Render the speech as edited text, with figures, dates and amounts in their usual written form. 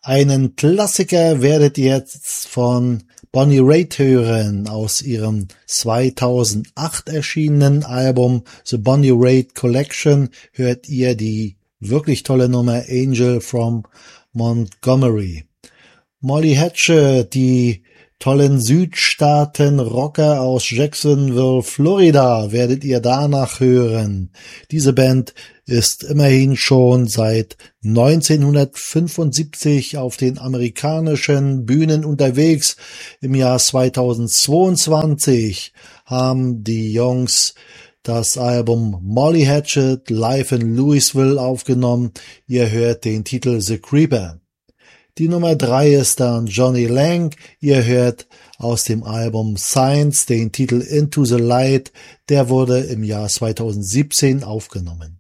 Einen Klassiker werdet ihr jetzt von Bonnie Raitt hören. Aus ihrem 2008 erschienenen Album The Bonnie Raitt Collection hört ihr die wirklich tolle Nummer Angel from Montgomery. Molly Hatchet, die tollen Südstaaten-Rocker aus Jacksonville, Florida, werdet ihr danach hören. Diese Band ist immerhin schon seit 1975 auf den amerikanischen Bühnen unterwegs. Im Jahr 2022 haben die Jungs das Album Molly Hatchet live in Louisville aufgenommen. Ihr hört den Titel The Creeper. Die Nummer 3 ist dann Johnny Lang. Ihr hört aus dem Album Science den Titel Into the Light. Der wurde im Jahr 2017 aufgenommen.